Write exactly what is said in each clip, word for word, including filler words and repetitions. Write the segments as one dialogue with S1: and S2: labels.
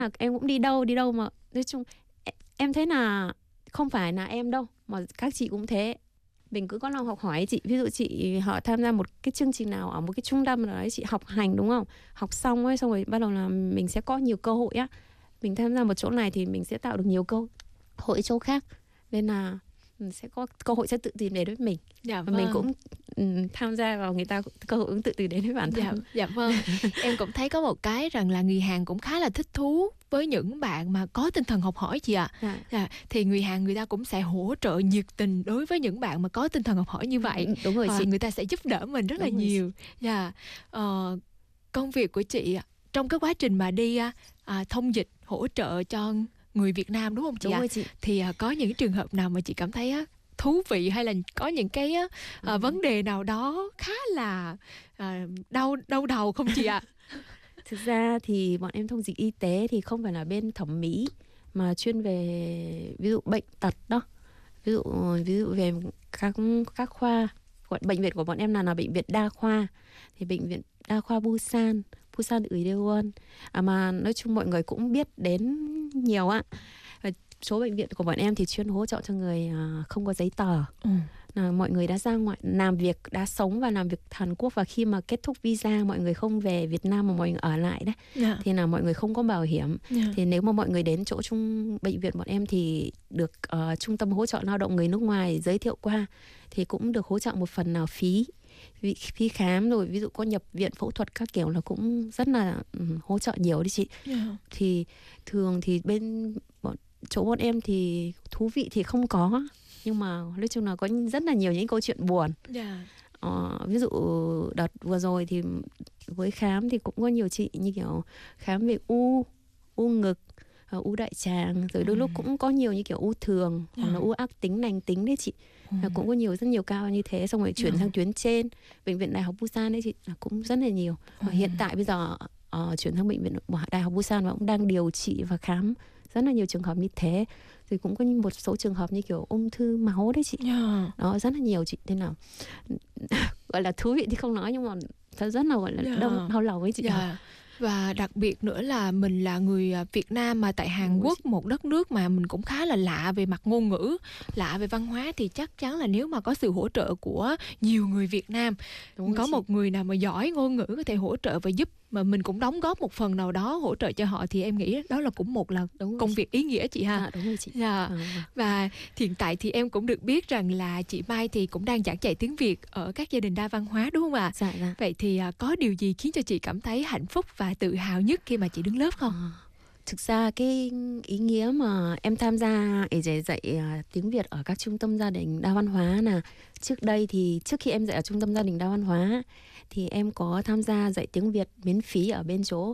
S1: là em cũng đi đâu đi đâu mà nói chung e- em thấy là không phải là em đâu mà các chị cũng thế. Mình cứ có lòng học hỏi ấy chị. Ví dụ chị họ tham gia một cái chương trình nào ở một cái trung tâm nào đấy, chị học hành đúng không, học xong ấy, xong rồi bắt đầu là mình sẽ có nhiều cơ hội á. Mình tham gia một chỗ này thì mình sẽ tạo được nhiều cơ hội chỗ khác, nên là mình sẽ có cơ hội sẽ tự tìm đến với mình.
S2: Dạ
S1: Và mình
S2: vâng.
S1: cũng ừ, tham gia vào người ta, cơ hội cũng tự tìm đến với bản
S2: Dạ,
S1: thân.
S2: dạ vâng. Em cũng thấy có một cái rằng là người Hàn cũng khá là thích thú với những bạn mà có tinh thần học hỏi chị ạ.
S1: Dạ.
S2: Dạ, thì người Hàn người ta cũng sẽ hỗ trợ nhiệt tình đối với những bạn mà có tinh thần học hỏi như vậy.
S1: Ừ, đúng rồi
S2: Hoặc là
S1: chị.
S2: người ta sẽ giúp đỡ mình rất là
S1: Đúng rồi chị.
S2: nhiều. Dạ. Ờ, công việc của chị ạ, trong cái quá trình mà đi à, thông dịch hỗ trợ cho người Việt Nam đúng không chị
S1: Đúng
S2: ạ?
S1: rồi chị.
S2: Thì à, có những trường hợp nào mà chị cảm thấy á, thú vị hay là có những cái á, à, vấn đề nào đó khá là à, đau đau đầu không chị ạ?
S1: Thực ra thì bọn em thông dịch y tế thì không phải là bên thẩm mỹ, mà chuyên về ví dụ bệnh tật đó. Ví dụ ví dụ về các các khoa. Gọi bệnh viện của bọn em là là bệnh viện đa khoa, thì bệnh viện đa khoa Busan, Busan Uideon. À mà nói chung mọi người cũng biết đến nhiều ạ. Và số bệnh viện của bọn em thì chuyên hỗ trợ cho người à, không có giấy tờ.
S2: Ừ.
S1: Là mọi người đã ra ngoại làm việc, đã sống và làm việc Hàn Quốc, và khi mà kết thúc visa mọi người không về Việt Nam mà mọi người ở lại đấy,
S2: Dạ.
S1: thì là mọi người không có bảo hiểm.
S2: Dạ.
S1: Thì nếu mà mọi người đến chỗ trung bệnh viện bọn em thì được uh, trung tâm hỗ trợ lao động người nước ngoài giới thiệu qua, thì cũng được hỗ trợ một phần nào phí phí khám, rồi ví dụ có nhập viện phẫu thuật các kiểu là cũng rất là um, hỗ trợ nhiều đấy chị.
S2: Dạ.
S1: Thì thường thì bên bọn chỗ bọn em thì thú vị thì không có, nhưng mà nói chung là có rất là nhiều những câu chuyện buồn.
S2: Dạ.
S1: Ờ, ví dụ đợt vừa rồi thì với khám thì cũng có nhiều chị như kiểu khám về u u ngực, u đại tràng, rồi đôi
S2: Ừ.
S1: lúc cũng có nhiều như kiểu u thường
S2: Ừ.
S1: hoặc là u ác tính lành tính đấy chị.
S2: Ừ.
S1: Là cũng có nhiều, rất nhiều ca như thế, xong rồi chuyển
S2: Ừ.
S1: sang tuyến trên bệnh viện Đại học Busan đấy chị, là cũng rất là nhiều. Và
S2: Ừ.
S1: hiện tại bây giờ uh, chuyển sang bệnh viện Đại học Busan và cũng đang điều trị và khám rất là nhiều trường hợp như thế. Rồi cũng có một số trường hợp như kiểu ung thư máu đấy chị.
S2: Dạ.
S1: Đó, rất là nhiều chị. Nên là gọi là thú vị thì không nói, nhưng mà thật rất là gọi là
S2: Dạ.
S1: đau, đau lòng ấy chị.
S2: Dạ. Và đặc biệt nữa là mình là người Việt Nam mà tại Hàn Quốc, một đất nước mà mình cũng khá là lạ về mặt ngôn ngữ, lạ về văn hóa, thì chắc chắn là nếu mà có sự hỗ trợ của nhiều người Việt Nam,
S1: Đúng
S2: có
S1: chị.
S2: một người nào mà giỏi ngôn ngữ có thể hỗ trợ và giúp mà mình cũng đóng góp một phần nào đó hỗ trợ cho họ, thì em nghĩ đó là cũng một là
S1: Đúng
S2: công
S1: rồi
S2: việc ý nghĩa chị ha.
S1: À, đúng rồi chị.
S2: Dạ.
S1: À,
S2: và hiện tại thì em cũng được biết rằng là chị Mai thì cũng đang giảng dạy tiếng Việt ở các gia đình đa văn hóa đúng không ạ?
S1: dạ, dạ.
S2: Vậy thì à, có điều gì khiến cho chị cảm thấy hạnh phúc và tự hào nhất khi mà chị đứng lớp không?
S1: À, thực ra cái ý nghĩa mà em tham gia để dạy, dạy uh, tiếng Việt ở các trung tâm gia đình đa văn hóa là trước đây thì trước khi em dạy ở trung tâm gia đình đa văn hóa thì em có tham gia dạy tiếng Việt miễn phí ở bên chỗ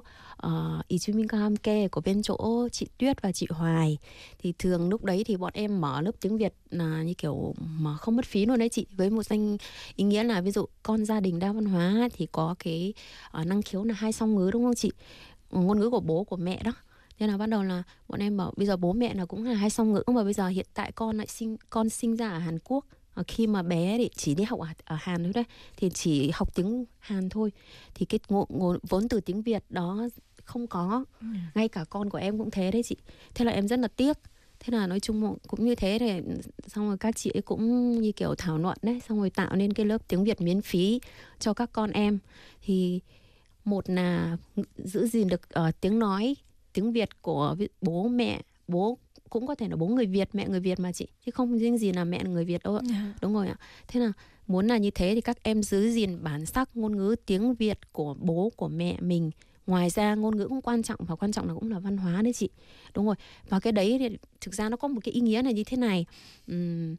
S1: Ý Chí Minh Cam Kê của bên chỗ chị Tuyết và chị Hoài. Thì thường lúc đấy thì bọn em mở lớp tiếng Việt là như kiểu mà không mất phí luôn đấy chị, với một danh ý nghĩa là ví dụ con gia đình đa văn hóa thì có cái uh, năng khiếu là hai song ngữ đúng không chị, ngôn ngữ của bố của mẹ đó. Nên là ban đầu là bọn em bảo bây giờ bố mẹ là cũng là hai song ngữ, mà bây giờ hiện tại con lại sinh con sinh ra ở Hàn Quốc, khi mà bé thì chỉ đi học ở, ở Hàn thôi đấy, thì chỉ học tiếng Hàn thôi, thì cái ngôn, ngôn, vốn từ tiếng Việt đó không có. ừ. Ngay cả con của em cũng thế đấy chị. Thế là em rất là tiếc. Thế là nói chung cũng như thế, thì xong rồi các chị ấy cũng như kiểu thảo luận đấy, xong rồi tạo nên cái lớp tiếng Việt miễn phí cho các con em. Thì một là giữ gìn được uh, tiếng nói tiếng Việt của bố mẹ, bố cũng có thể là bố người Việt, mẹ người Việt mà chị, chứ không riêng gì là mẹ là người Việt đâu ạ. Yeah. Đúng rồi ạ. Thế là muốn là như thế thì các em giữ gìn bản sắc ngôn ngữ tiếng Việt của bố của mẹ mình. Ngoài ra ngôn ngữ cũng quan trọng, và quan trọng là cũng là văn hóa đấy chị. Đúng rồi. Và cái đấy thì thực ra nó có một cái ý nghĩa là như thế này. Uhm,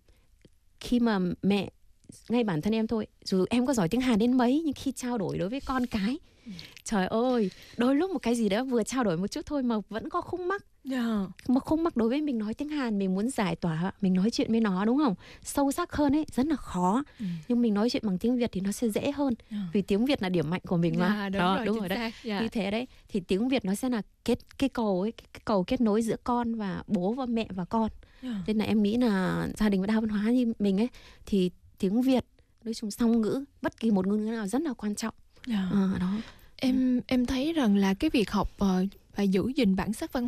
S1: khi mà mẹ, ngay bản thân em thôi, dù em có giỏi tiếng Hàn đến mấy, nhưng khi trao đổi đối với con cái, ừ. trời ơi, đôi lúc một cái gì đó vừa trao đổi một chút thôi mà vẫn có khúc mắc. Yeah. Mà khúc mắc đối với mình nói tiếng Hàn, mình muốn giải tỏa, mình nói chuyện với nó đúng không, sâu sắc hơn ấy, rất là khó. ừ. Nhưng mình nói chuyện bằng tiếng Việt thì nó sẽ dễ hơn. yeah. Vì tiếng Việt là điểm mạnh của mình mà.
S2: yeah, đúng
S1: đó,
S2: rồi,
S1: đúng rồi đấy.
S2: yeah.
S1: Như thế đấy, thì tiếng Việt nó sẽ là kết cái cầu ấy, cái cầu kết nối giữa con và bố và mẹ và con. yeah. Nên là em nghĩ là gia đình đa văn hóa như mình ấy, thì tiếng Việt nói chung song ngữ, bất kỳ một ngôn ngữ nào rất là quan trọng.
S2: yeah.
S1: à, đó
S2: em em thấy rằng là cái việc học uh, phải giữ gìn bản sắc văn